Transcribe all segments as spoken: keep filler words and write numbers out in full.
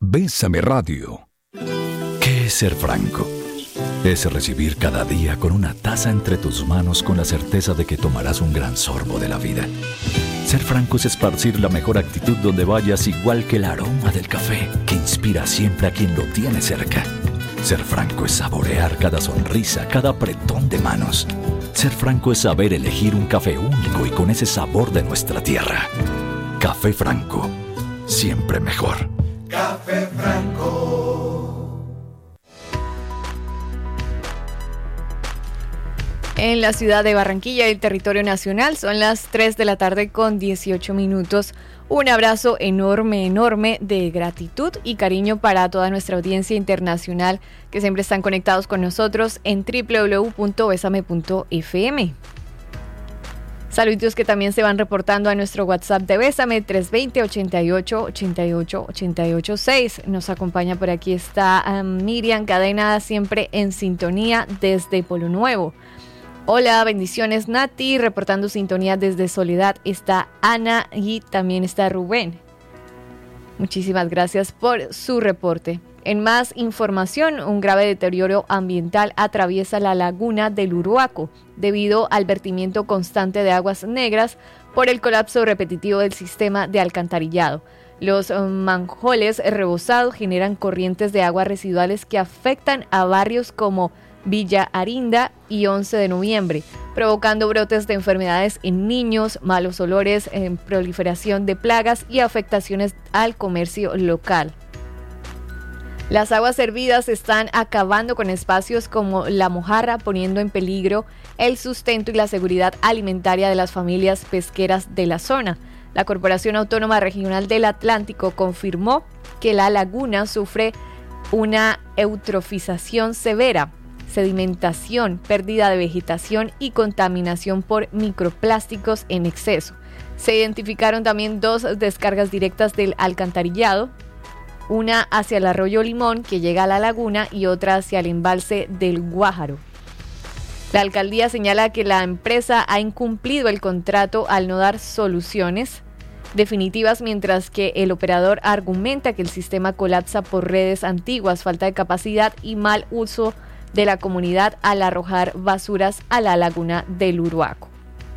Bésame Radio. ¿Qué es ser franco? Es recibir cada día con una taza entre tus manos con la certeza de que tomarás un gran sorbo de la vida. Ser franco es esparcir la mejor actitud donde vayas, igual que el aroma del café que inspira siempre a quien lo tiene cerca. Ser franco es saborear cada sonrisa, cada apretón de manos. Ser franco es saber elegir un café único y con ese sabor de nuestra tierra. Café Franco, siempre mejor. Café Franco. En la ciudad de Barranquilla y el territorio nacional son las tres de la tarde con dieciocho minutos. Un abrazo enorme, enorme de gratitud y cariño para toda nuestra audiencia internacional que siempre están conectados con nosotros en doble u doble u doble u punto besame punto efe eme. Saludos que también se van reportando a nuestro WhatsApp de Bésame, tres dos cero, ochenta y ocho, ochenta y ocho, ochenta y ocho seis. Nos acompaña por aquí está um, Miriam Cadena, siempre en sintonía desde Polo Nuevo. Hola, bendiciones Nati, reportando sintonía desde Soledad está Ana y también está Rubén. Muchísimas gracias por su reporte. En más información, un grave deterioro ambiental atraviesa la laguna del Uruaco debido al vertimiento constante de aguas negras por el colapso repetitivo del sistema de alcantarillado. Los manjoles rebosados generan corrientes de agua residuales que afectan a barrios como Villa Arinda y once de noviembre, provocando brotes de enfermedades en niños, malos olores, en proliferación de plagas y afectaciones al comercio local. Las aguas hervidas están acabando con espacios como La Mojarra, poniendo en peligro el sustento y la seguridad alimentaria de las familias pesqueras de la zona. La Corporación Autónoma Regional del Atlántico confirmó que la laguna sufre una eutrofización severa, sedimentación, pérdida de vegetación y contaminación por microplásticos en exceso. Se identificaron también dos descargas directas del alcantarillado, una hacia el arroyo Limón que llega a la laguna y otra hacia el embalse del Guájaro. La alcaldía señala que la empresa ha incumplido el contrato al no dar soluciones definitivas, mientras que el operador argumenta que el sistema colapsa por redes antiguas, falta de capacidad y mal uso de la comunidad al arrojar basuras a la laguna del Uruaco.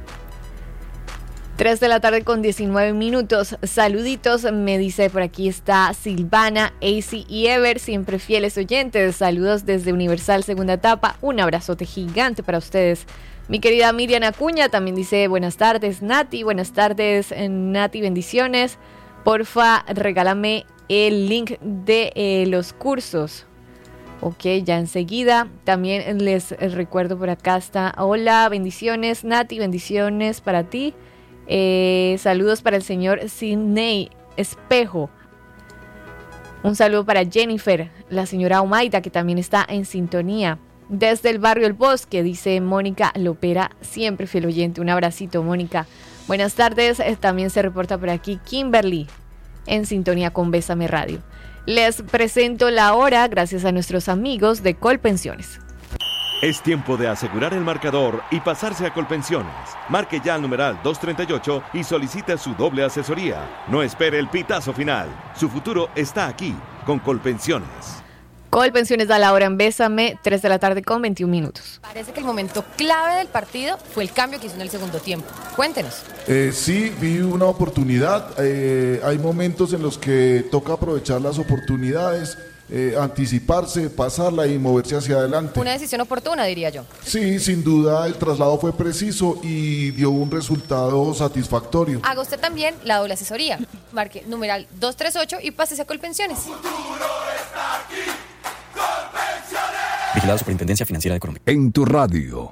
tres de la tarde con diecinueve minutos. Saluditos, me dice por aquí está Silvana, Acy y Ever, siempre fieles oyentes. Saludos desde Universal segunda etapa. Un abrazote gigante para ustedes. Mi querida Miriam Acuña también dice buenas tardes Nati, buenas tardes Nati, bendiciones. Porfa, regálame el link de eh, los cursos. Ok, ya enseguida. También les recuerdo por acá está. Hola, bendiciones Nati, bendiciones para ti. Eh, saludos para el señor Sidney Espejo. Un saludo para Jennifer, la señora Omaida, que también está en sintonía. Desde el barrio El Bosque, dice Mónica Lopera, siempre fiel oyente. Un abracito, Mónica. Buenas tardes. Eh, también se reporta por aquí Kimberly, en sintonía con Bésame Radio. Les presento la hora gracias a nuestros amigos de Colpensiones. Es tiempo de asegurar el marcador y pasarse a Colpensiones. Marque ya al numeral dos treinta y ocho y solicite su doble asesoría. No espere el pitazo final. Su futuro está aquí, con Colpensiones. Colpensiones da la hora en Bésame, tres de la tarde con veintiún minutos. Parece que el momento clave del partido fue el cambio que hizo en el segundo tiempo. Cuéntenos. Eh, sí, vi una oportunidad. Eh, hay momentos en los que toca aprovechar las oportunidades. Eh, anticiparse, pasarla y moverse hacia adelante. Una decisión oportuna, diría yo. Sí, sin duda el traslado fue preciso y dio un resultado satisfactorio. Haga usted también la doble asesoría. Marque numeral dos treinta y ocho y pásese a Colpensiones. Futuro está aquí. Colpensiones. Vigilado Superintendencia Financiera de Colombia. En tu radio,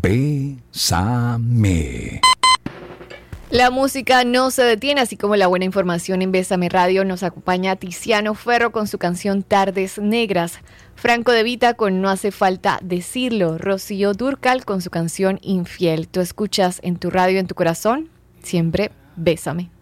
Bésame. La música no se detiene, así como la buena información en Bésame Radio. Nos acompaña Tiziano Ferro con su canción Tardes Negras, Franco De Vita con No hace falta decirlo, Rocío Dúrcal con su canción Infiel. Tú escuchas en tu radio, en tu corazón, siempre Bésame.